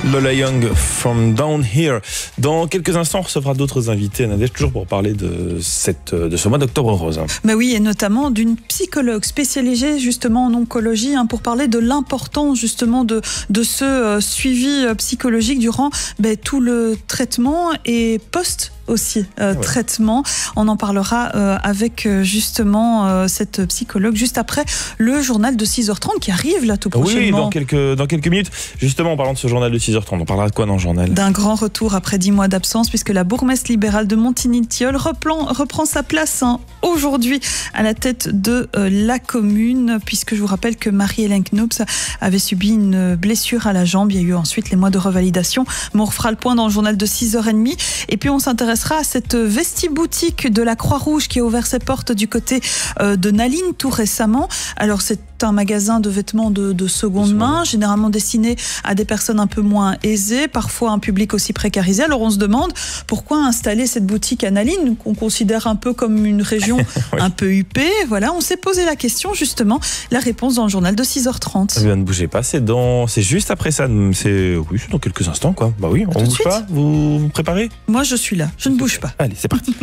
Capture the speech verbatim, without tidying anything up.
Lola Young, From Down Here. Dans quelques instants, on recevra d'autres invités, Nadège, toujours pour parler de, cette, de ce mois d'octobre rose. Bah oui, et notamment d'une psychologue spécialisée justement en oncologie, hein, pour parler de l'importance justement de, de ce euh, suivi euh, psychologique durant bah, tout le traitement et post aussi euh, ouais. traitement. On en parlera euh, avec euh, justement euh, cette psychologue juste après le journal de six heures trente qui arrive là tout prochainement. Oui, dans quelques, dans quelques minutes. Justement, en parlant de ce journal de six heures trente, on parlera de quoi dans le journal? D'un grand retour après dix mois d'absence, puisque la bourgmestre libérale de Montigny-Tilleul reprend, reprend sa place hein, aujourd'hui à la tête de euh, la commune, puisque je vous rappelle que Marie-Hélène Knops avait subi une blessure à la jambe. Il y a eu ensuite les mois de revalidation. Mais on refera le point dans le journal de six heures trente. Et puis on s'intéresse à cette vestiboutique de la Croix-Rouge qui a ouvert ses portes du côté euh, de Naline tout récemment. Alors c'est un magasin de vêtements de, de seconde main, généralement destiné à des personnes un peu moins aisées, parfois un public aussi précarisé. Alors on se demande pourquoi installer cette boutique à Naline, qu'on considère un peu comme une région oui. un peu huppée. Voilà, on s'est posé la question justement. La réponse dans le journal de six heures trente. Eh bien, ne bougez pas, c'est dans, c'est juste après ça. C'est oui, c'est dans quelques instants quoi. Bah oui, on ne bouge pas. Vous vous préparez? Moi je suis là, je ne bouge pas. Allez, c'est parti.